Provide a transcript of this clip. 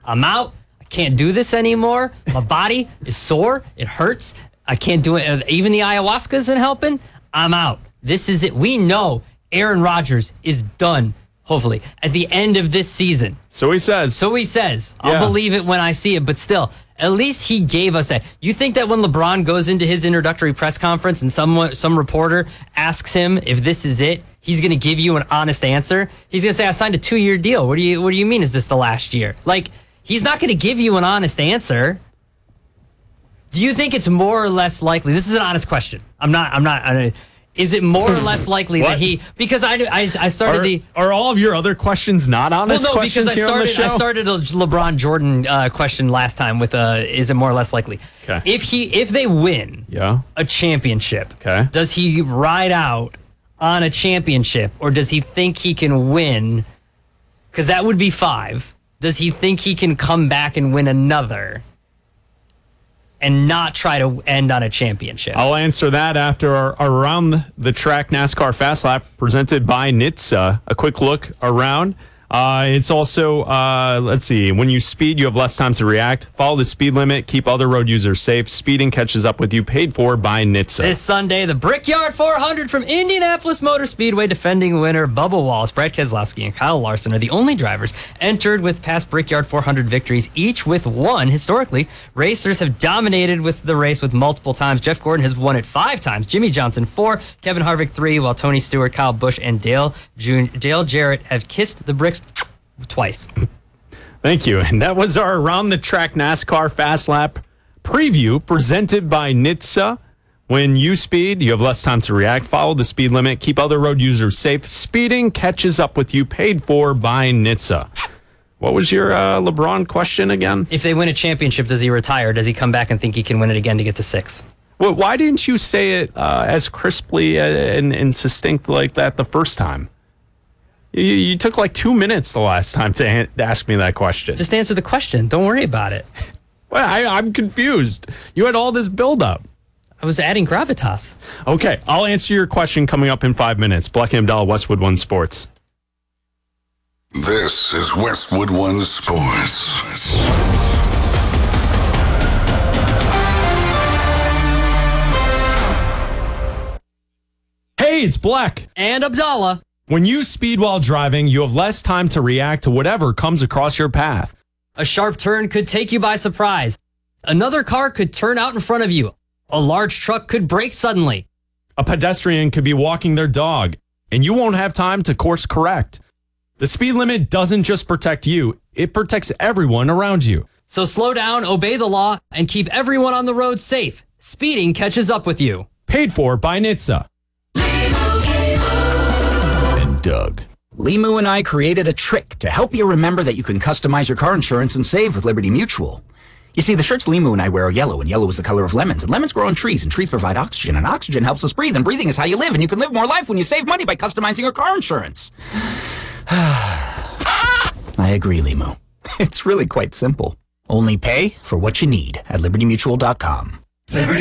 I'm out. I can't do this anymore. My body is sore. It hurts. I can't do it. Even the ayahuasca isn't helping. I'm out. This is it. We know Aaron Rodgers is done, hopefully, at the end of this season. So he says. I'll believe it when I see it, but still, at least he gave us that. You think that when LeBron goes into his introductory press conference and some reporter asks him if this is it, he's going to give you an honest answer? He's going to say, I signed a 2-year deal. What do you mean is this the last year? Like, he's not going to give you an honest answer. Do you think it's more or less likely? This is an honest question. Is it more or less likely that he? Because I started Are all of your other questions not honest questions here on the show? I started a LeBron Jordan question last time with is it more or less likely? Okay. If they win a championship, does he ride out on a championship, or does he think he can win? Because that would be 5. Does he think he can come back and win another and not try to end on a championship? I'll answer that after our Around the Track NASCAR Fast Lap presented by NHTSA. A quick look around. It's also, let's see, when you speed, you have less time to react. Follow the speed limit. Keep other road users safe. Speeding catches up with you. Paid for by NHTSA. This Sunday, the Brickyard 400 from Indianapolis Motor Speedway, defending winner Bubba Wallace, Brad Keselowski, and Kyle Larson are the only drivers entered with past Brickyard 400 victories, each with 1. Historically, racers have dominated with the race with multiple times. Jeff Gordon has won it 5 times. Jimmy Johnson 4, Kevin Harvick 3, while Tony Stewart, Kyle Busch, and Dale Jarrett have kissed the bricks twice. Thank you. And that was our Around the Track NASCAR Fast Lap preview presented by NHTSA. When you speed, you have less time to react. Follow the speed limit. Keep other road users safe. Speeding catches up with you. Paid for by NHTSA. What was your LeBron question again? If they win a championship, does he retire? Does he come back and think he can win it again to get to 6? Well, why didn't you say it as crisply and succinct like that the first time? You took like 2 minutes the last time to ask me that question. Just answer the question. Don't worry about it. Well, I'm confused. You had all this buildup. I was adding gravitas. Okay, I'll answer your question coming up in 5 minutes. Black & Abdallah, Westwood One Sports. This is Westwood One Sports. Hey, it's Black and Abdallah. When you speed while driving, you have less time to react to whatever comes across your path. A sharp turn could take you by surprise. Another car could turn out in front of you. A large truck could brake suddenly. A pedestrian could be walking their dog, and you won't have time to course correct. The speed limit doesn't just protect you, it protects everyone around you. So slow down, obey the law, and keep everyone on the road safe. Speeding catches up with you. Paid for by NHTSA. Doug. Limu and I created a trick to help you remember that you can customize your car insurance and save with Liberty Mutual. You see, the shirts Limu and I wear are yellow, and yellow is the color of lemons, and lemons grow on trees, and trees provide oxygen, and oxygen helps us breathe, and breathing is how you live, and you can live more life when you save money by customizing your car insurance. I agree, Limu. It's really quite simple. Only pay for what you need at libertymutual.com.